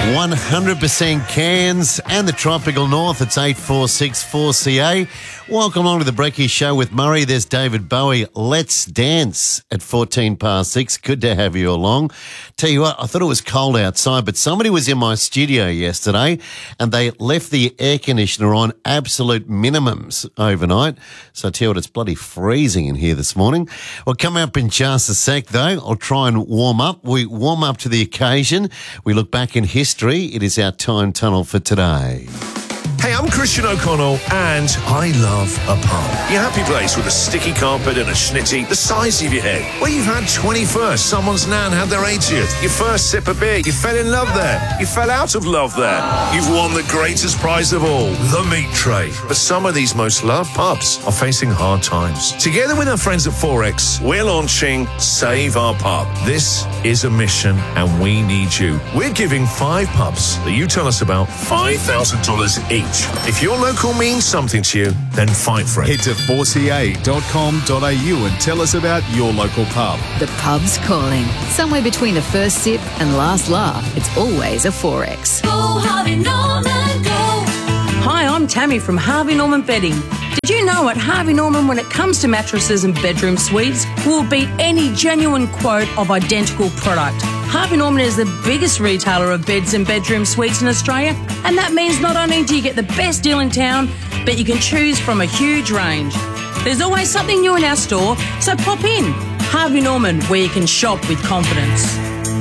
100% Cairns and the tropical north. It's 8464CA. Welcome along to the Brekkie Show with Murray. There's David Bowie. Let's dance at 14 past 6. Good to have you along. Tell you what, I thought it was cold outside, but somebody was in my studio yesterday and they left the air conditioner on absolute minimums overnight. So I tell you what, it's bloody freezing in here this morning. We'll come up in just a sec though. I'll try and warm up. We warm up to the occasion. We look back in history. It is our time tunnel for today. Hey, I'm Christian O'Connell, and I love a pub. Your happy place with a sticky carpet and a schnitty the size of your head. Where you've had 21st, someone's nan had their 80th, your first sip of beer, you fell in love there, you fell out of love there. You've won the greatest prize of all, the meat tray. But some of these most loved pubs are facing hard times. Together with our friends at Forex, we're launching Save Our Pub. This is a mission, and we need you. We're giving 5 pubs that you tell us about $5,000 each. If your local means something to you, then fight for it. Head to 4ca.com.au and tell us about your local pub. The pub's calling. Somewhere between the first sip and last laugh, it's always a Forex. Go Harvey Norman, go. Hi, I'm Tammy from Harvey Norman Bedding. Did you know at Harvey Norman, when it comes to mattresses and bedroom suites, we'll beat any genuine quote of identical product. Harvey Norman is the biggest retailer of beds and bedroom suites in Australia, and that means not only do you get the best deal in town, but you can choose from a huge range. There's always something new in our store, so pop in. Harvey Norman, where you can shop with confidence.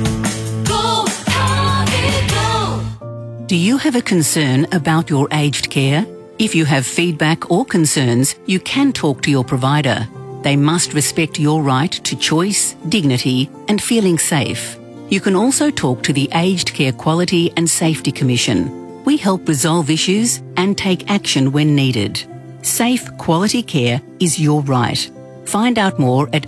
Go Harvey, go. Do you have a concern about your aged care? If you have feedback or concerns, you can talk to your provider. They must respect your right to choice, dignity, and feeling safe. You can also talk to the Aged Care Quality and Safety Commission. We help resolve issues and take action when needed. Safe, quality care is your right. Find out more at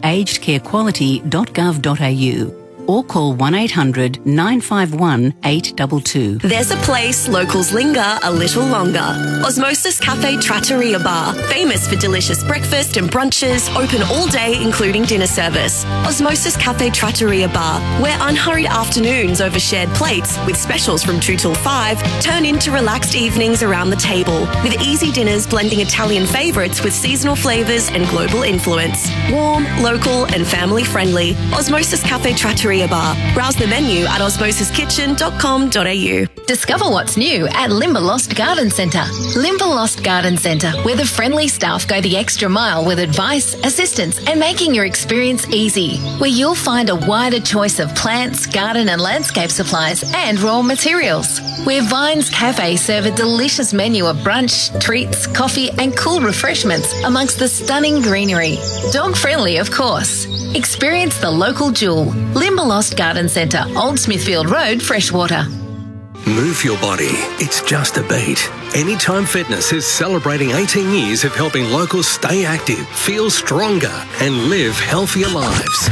agedcarequality.gov.au or call 1800 951 822. There's a place locals linger a little longer. Osmosis Cafe Trattoria Bar, famous for delicious breakfast and brunches, open all day including dinner service. Osmosis Cafe Trattoria Bar, where unhurried afternoons over shared plates with specials from 2 till 5 turn into relaxed evenings around the table, with easy dinners blending Italian favourites with seasonal flavours and global influence. Warm, local and family friendly. Osmosis Cafe Trattoria Bar. Browse the menu at osmosiskitchen.com.au. Discover what's new at Limberlost Garden Centre. Limberlost Garden Centre, where the friendly staff go the extra mile with advice, assistance and making your experience easy. Where you'll find a wider choice of plants, garden and landscape supplies and raw materials. Where Vines Cafe serve a delicious menu of brunch, treats, coffee and cool refreshments amongst the stunning greenery. Dog friendly, of course. Experience the local jewel. Limberlost Garden Centre, Old Smithfield Road, Freshwater. Move your body. It's just a beat. Anytime Fitness is celebrating 18 years of helping locals stay active, feel stronger and live healthier lives.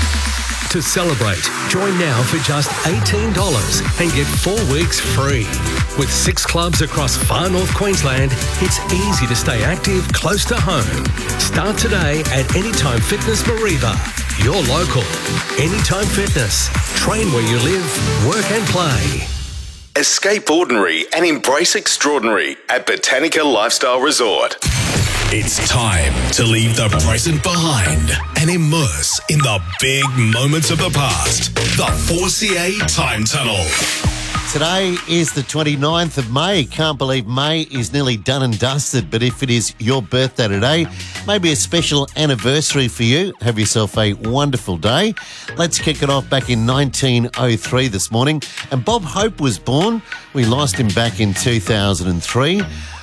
To celebrate, join now for just $18 and get 4 weeks free. With 6 clubs across far north Queensland, it's easy to stay active close to home. Start today at Anytime Fitness Mariva. Your local. Anytime Fitness. Train where you live, work and play. Escape ordinary and embrace extraordinary at Botanica Lifestyle Resort. It's time to leave the present behind and immerse in the big moments of the past. The 4CA Time Tunnel. Today is the 29th of May. Can't believe May is nearly done and dusted. But if it is your birthday today, maybe a special anniversary for you, have yourself a wonderful day. Let's kick it off back in 1903 this morning. And Bob Hope was born. We lost him back in 2003.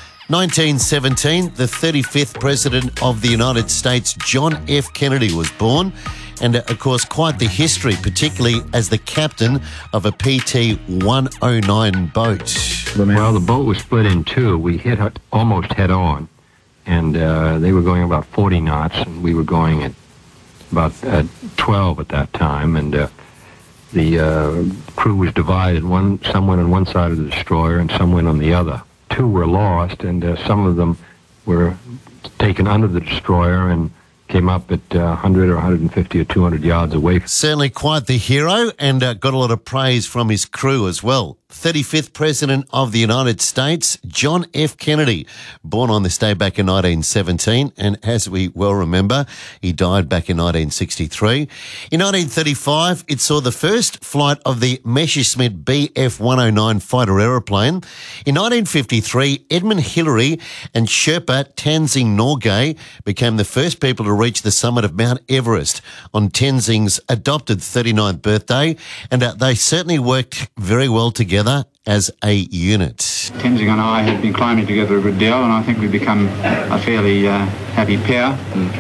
1917, the 35th President of the United States, John F. Kennedy, was born. And, of course, quite the history, particularly as the captain of a PT-109 boat. Well, the boat was split in two. We hit almost head on, and they were going about 40 knots, and we were going at about 12 at that time, and the crew was divided. Some went on one side of the destroyer and some went on the other. 2 were lost, and some of them were taken under the destroyer and came up at 100 or 150 or 200 yards away. Certainly quite the hero, and got a lot of praise from his crew as well. 35th President of the United States, John F. Kennedy, born on this day back in 1917, and as we well remember, he died back in 1963. In 1935, it saw the first flight of the Messerschmitt Bf-109 fighter aeroplane. In 1953, Edmund Hillary and Sherpa Tenzing Norgay became the first people to reach the summit of Mount Everest on Tenzing's adopted 39th birthday, and they certainly worked very well together as a unit. Tenzing and I had been climbing together a good deal, and I think we've become a fairly happy pair.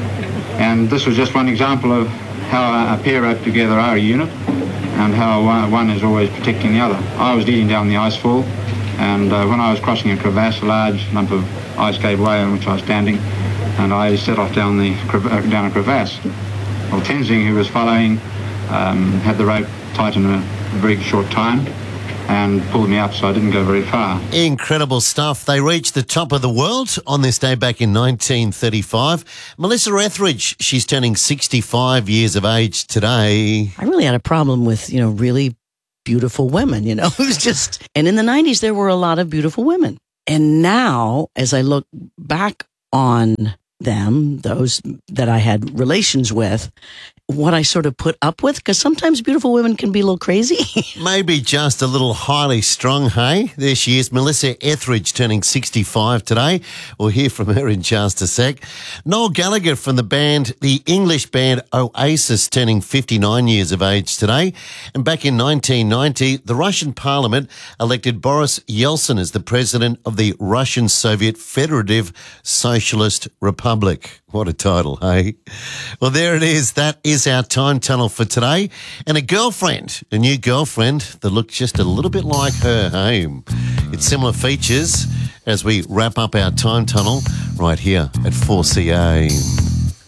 And this was just one example of how a pair roped together are a unit, and how one is always protecting the other. I was leading down the ice fall, and when I was crossing a crevasse, a large lump of ice gave way on which I was standing, and I set off down a crevasse. Well, Tenzing, who was following, had the rope tight in a very short time and pulled me up, so I didn't go very far. Incredible stuff. They reached the top of the world on this day back in 1935. Melissa Etheridge, she's turning 65 years of age today. I really had a problem with, really beautiful women, It was just, and in the 90s, there were a lot of beautiful women. And now, as I look back on them, those that I had relations with, what I sort of put up with, because sometimes beautiful women can be a little crazy. Maybe just a little highly strung, hey? There she is, Melissa Etheridge, turning 65 today. We'll hear from her in just a sec. Noel Gallagher from the English band Oasis, turning 59 years of age today. And back in 1990, the Russian parliament elected Boris Yeltsin as the president of the Russian Soviet Federative Socialist Republic. What a title, hey? Well, there it is. That is our time tunnel for today. And a new girlfriend that looks just a little bit like her, hey? It's similar features as we wrap up our time tunnel right here at 4CA.